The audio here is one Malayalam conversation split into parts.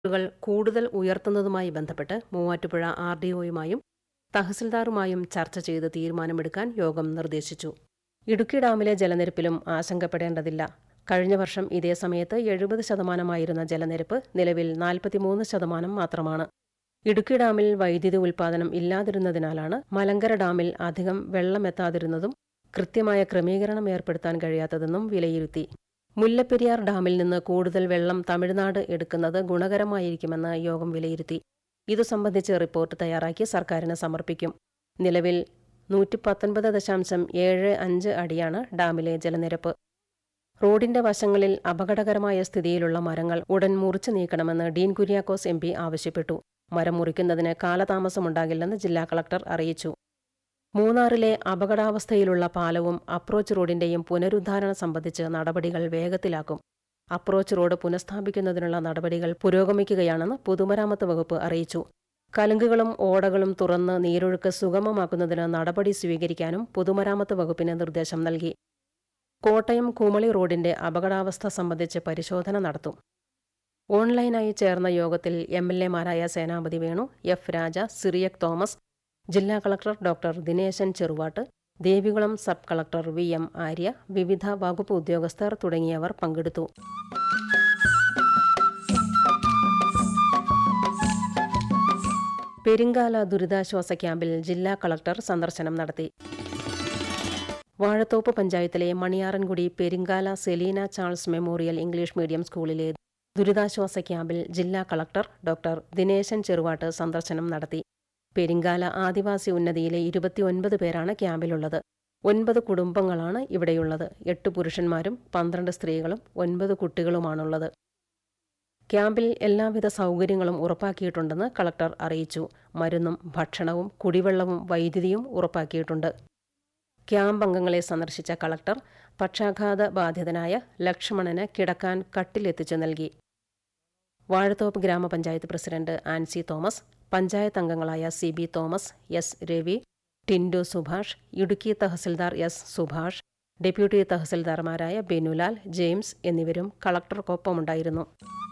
കൾ കൂടുതൽ ഉയർത്തുന്നതുമായി ബന്ധപ്പെട്ട് മൂവാറ്റുപുഴ RDOയുമായും തഹസിൽദാറുമായും ചർച്ച ചെയ്ത് തീരുമാനമെടുക്കാൻ യോഗം നിർദ്ദേശിച്ചു. ഇടുക്കി ഡാമിലെ ജലനിരപ്പിലും ആശങ്കപ്പെടേണ്ടതില്ല. കഴിഞ്ഞ വർഷം ഇതേ സമയത്ത് 70% ജലനിരപ്പ് നിലവിൽ 43% മാത്രമാണ്. ഇടുക്കി ഡാമിൽ വൈദ്യുതി ഉൽപ്പാദനം ഇല്ലാതിരുന്നതിനാലാണ് മലങ്കര ഡാമിൽ അധികം വെള്ളമെത്താതിരുന്നതും കൃത്യമായ ക്രമീകരണം ഏർപ്പെടുത്താൻ കഴിയാത്തതെന്നും വിലയിരുത്തി. മുല്ലപ്പെരിയാർ ഡാമിൽ നിന്ന് കൂടുതൽ വെള്ളം തമിഴ്നാട് എടുക്കുന്നത് ഗുണകരമായിരിക്കുമെന്ന് യോഗം വിലയിരുത്തി. ഇതു സംബന്ധിച്ച് റിപ്പോർട്ട് തയ്യാറാക്കി സർക്കാരിന് സമർപ്പിക്കും. നിലവിൽ 119.75 അടിയാണ് ഡാമിലെ ജലനിരപ്പ്. റോഡിന്റെ വശങ്ങളിൽ അപകടകരമായ സ്ഥിതിയിലുള്ള മരങ്ങൾ ഉടൻ മുറിച്ചു നീക്കണമെന്ന് ഡീൻ കുര്യാക്കോസ് MP ആവശ്യപ്പെട്ടു. മരം മുറിക്കുന്നതിന് കാലതാമസമുണ്ടാകില്ലെന്ന് ജില്ലാ കളക്ടർ അറിയിച്ചു. മൂന്നാറിലെ അപകടാവസ്ഥയിലുള്ള പാലവും അപ്രോച്ച് റോഡിന്റെയും പുനരുദ്ധാരണം സംബന്ധിച്ച് നടപടികൾ വേഗത്തിലാക്കും. അപ്രോച്ച് റോഡ് പുനഃസ്ഥാപിക്കുന്നതിനുള്ള നടപടികൾ പുരോഗമിക്കുകയാണെന്ന് പൊതുമരാമത്ത് വകുപ്പ് അറിയിച്ചു. കലുങ്കുകളും ഓടകളും തുറന്ന് നീരൊഴുക്ക് സുഗമമാക്കുന്നതിന് നടപടി സ്വീകരിക്കാനും പൊതുമരാമത്ത് വകുപ്പിന് നിർദ്ദേശം നൽകി. കോട്ടയം കുമളി റോഡിന്റെ അപകടാവസ്ഥ സംബന്ധിച്ച് പരിശോധന നടത്തും. ഓൺലൈനായി ചേർന്ന യോഗത്തിൽ MLAമാരായ സേനാപതി വേണു, F. രാജ, സിറിയക് തോമസ്, ജില്ലാ collector doctor Dineshan Cheruvattu, Devikulam sub collector VM Arya, വിവിധ വകുപ്പ് ഉദ്യോഗസ്ഥർ തുടങ്ങിയവർ പങ്കെടുത്തു. പെരിങ്കാല ദുരിതാശ്വാസ ക്യാമ്പിൽ ജില്ലാ കളക്ടർ സന്ദർശനം നടത്തി. വാഴത്തോപ്പ് പഞ്ചായത്തിലെ Maniyarankudi പെരിങ്കാല Selina Charles memorial English medium സ്കൂളിലെ ദുരിതാശ്വാസ ക്യാമ്പിൽ ജില്ലാ കളക്ടർ ഡോക്ടർ ദിനേശൻ ചെറുവാട്ട് സന്ദർശനം നടത്തി. പെരിങ്കാല ആദിവാസി ഉന്നതിയിലെ 29 പേരാണ് ക്യാമ്പിലുള്ളത്. 9 കുടുംബങ്ങളാണ് ഇവിടെയുള്ളത്. 8 പുരുഷന്മാരും 12 സ്ത്രീകളും 9 കുട്ടികളുമാണുള്ളത്. ക്യാമ്പിൽ എല്ലാവിധ സൗകര്യങ്ങളും ഉറപ്പാക്കിയിട്ടുണ്ടെന്ന് കളക്ടർ അറിയിച്ചു. മരുന്നും ഭക്ഷണവും കുടിവെള്ളവും വൈദ്യുതിയും ഉറപ്പാക്കിയിട്ടുണ്ട്. ക്യാമ്പ് അംഗങ്ങളെ സന്ദർശിച്ച കളക്ടർ പക്ഷാഘാത ബാധിതനായ ലക്ഷ്മണന് കിടക്കാൻ കട്ടിലെത്തിച്ചു നൽകി. വാഴത്തോപ്പ് ഗ്രാമപഞ്ചായത്ത് പ്രസിഡന്റ് ആൻസി തോമസ്, പഞ്ചായത്ത് അംഗങ്ങളായ CB Thomas, S. Ravi, Tindu Subhash, Idukki tahsildar S. Subhash, deputy തഹസിൽദാർമാരായ ബെനുലാൽ, James എന്നിവരും കളക്ടർക്കൊപ്പമുണ്ടായിരുന്നു.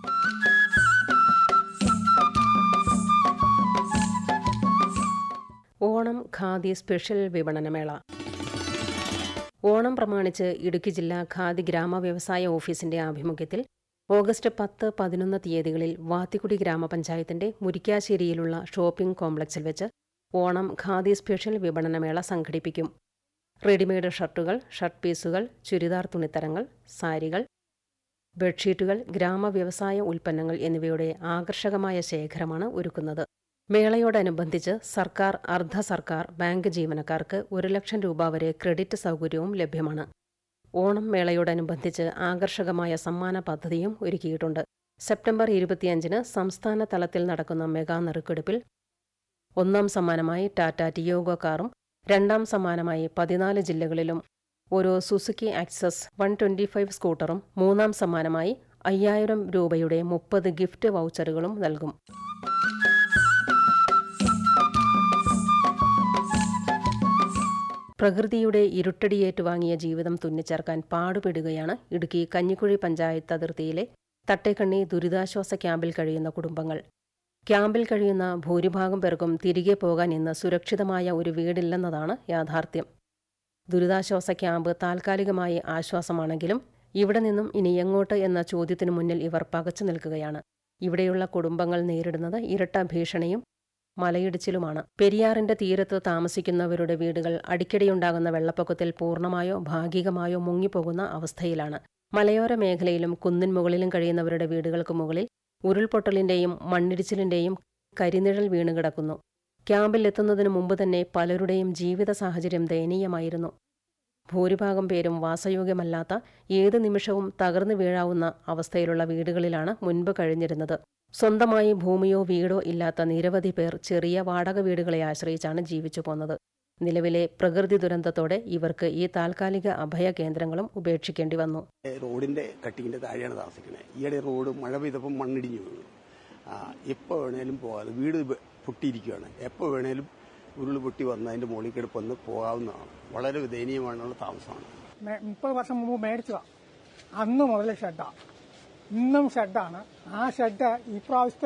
ഓണം ഖാദി സ്പെഷ്യൽ വിപണനമേള. ഓണം പ്രമാണിച്ച് ഇടുക്കി ജില്ലാ ഖാദി ഗ്രാമവ്യവസായ ഓഫീസിന്റെ ആഭിമുഖ്യത്തിൽ ഓഗസ്റ്റ് 10, 11 തീയതികളിൽ വാത്തിക്കുടി ഗ്രാമപഞ്ചായത്തിന്റെ മുരിക്കാശ്ശേരിയിലുള്ള ഷോപ്പിംഗ് കോംപ്ലക്സിൽ വെച്ച് ഓണം ഖാദി സ്പെഷ്യൽ വിപണനമേള സംഘടിപ്പിക്കും. റെഡിമെയ്ഡ് ഷർട്ടുകൾ, ഷർട്ട് പീസുകൾ, ചുരിദാർ തുണിത്തരങ്ങൾ, സാരികൾ, ബെഡ്ഷീറ്റുകൾ, ഗ്രാമവ്യവസായ ഉൽപ്പന്നങ്ങൾ എന്നിവയുടെ ആകർഷകമായ ശേഖരമാണ് ഒരുക്കുന്നത്. മേളയോടനുബന്ധിച്ച് സർക്കാർ, അർദ്ധ സർക്കാർ, ബാങ്ക് ജീവനക്കാർക്ക് 1 ലക്ഷം രൂപ വരെ ക്രെഡിറ്റ് സൗകര്യവും ലഭ്യമാണ്. ഓണം മേളയോടനുബന്ധിച്ച് ആകർഷകമായ സമ്മാന പദ്ധതിയും ഒരുക്കിയിട്ടുണ്ട്. സെപ്റ്റംബർ 25 സംസ്ഥാന തലത്തിൽ നടക്കുന്ന മെഗാ നറുക്കെടുപ്പിൽ 1ാം സമ്മാനമായി ടാറ്റ ടിയോഗോ കാറും 2ാം സമ്മാനമായി 14 ജില്ലകളിലും ഓരോ സുസുക്കി ആക്സസ് 125 സ്കൂട്ടറും 3ാം സമ്മാനമായി 5000 രൂപയുടെ 30 ഗിഫ്റ്റ് വൗച്ചറുകളും നൽകും. പ്രകൃതിയുടെ ഇരുട്ടടിയേറ്റുവാങ്ങിയ ജീവിതം തുന്നിച്ചേർക്കാൻ പാടുപെടുകയാണ് ഇടുക്കി കഞ്ഞിക്കുഴി പഞ്ചായത്ത് അതിർത്തിയിലെ തട്ടേക്കണ്ണി ദുരിതാശ്വാസ ക്യാമ്പിൽ കഴിയുന്ന കുടുംബങ്ങൾ. ക്യാമ്പിൽ കഴിയുന്ന ഭൂരിഭാഗം പേർക്കും തിരികെ പോകാൻ ഇന്ന് സുരക്ഷിതമായ ഒരു വീടില്ലെന്നതാണ് യാഥാർത്ഥ്യം. ദുരിതാശ്വാസ ക്യാമ്പ് താൽക്കാലികമായി ആശ്വാസമാണെങ്കിലും ഇവിടെ നിന്നും ഇനി എങ്ങോട്ട് എന്ന ചോദ്യത്തിനു മുന്നിൽ ഇവർ പകച്ചു നിൽക്കുകയാണ്. ഇവിടെയുള്ള കുടുംബങ്ങൾ നേരിടുന്നത് ഇരട്ട ഭീഷണിയും മലയിടിച്ചിലുമാണ്. പെരിയാറിന്റെ തീരത്ത് താമസിക്കുന്നവരുടെ വീടുകൾ അടിക്കടിയുണ്ടാകുന്ന വെള്ളപ്പൊക്കത്തിൽ പൂർണ്ണമായോ ഭാഗികമായോ മുങ്ങിപ്പോകുന്ന അവസ്ഥയിലാണ്. മലയോര മേഖലയിലും കുന്നിൻ മുകളിലും കഴിയുന്നവരുടെ വീടുകൾക്ക് മുകളിൽ ഉരുൾപൊട്ടലിന്റെയും മണ്ണിടിച്ചിലിന്റെയും കരിനിഴൽ വീണുകിടക്കുന്നു. ക്യാമ്പിൽ എത്തുന്നതിനു മുമ്പ് തന്നെ പലരുടെയും ജീവിത സാഹചര്യം ദയനീയമായിരുന്നു. ഭൂരിഭാഗം പേരും വാസയോഗ്യമല്ലാത്ത, ഏത് നിമിഷവും തകർന്നു വീഴാവുന്ന അവസ്ഥയിലുള്ള വീടുകളിലാണ് മുൻപ് കഴിഞ്ഞിരുന്നത്. സ്വന്തമായി ഭൂമിയോ വീടോ ഇല്ലാത്ത നിരവധി പേർ ചെറിയ വാടക വീടുകളെ ആശ്രയിച്ചാണ് ജീവിച്ചു പോന്നത്. നിലവിലെ പ്രകൃതി ദുരന്തത്തോടെ ഇവർക്ക് ഈ താൽക്കാലിക അഭയ കേന്ദ്രങ്ങളും ഉപേക്ഷിക്കേണ്ടി വന്നു. റോഡിന്റെ കട്ടിങ്ങിന്റെ താഴെയാണ് താമസിക്കുന്നത്. ഈയിടെ റോഡ് മഴ പെയ്തപ്പോൾ മണ്ണിടിഞ്ഞു വീണു. എപ്പോൾ വേണേലും പോകാതെ വീട് പൊട്ടിയിരിക്കുകയാണ്. എപ്പോൾ വേണേലും ഉരുൾ പൊട്ടി വന്ന് അതിന്റെ മുകളിൽ കിടപ്പ് വന്ന് പോകാവുന്നതാണ്. വളരെ ദയനീയമായുള്ള താമസമാണ്. 30 വർഷം മുമ്പ് മേടിച്ചതാണ്. അന്ന് മുതൽ ഷെഡാണ്, ഇന്നും ഷെഡാണ്. ആ ഷെഡ് ഈ പ്രാവശ്യത്തെ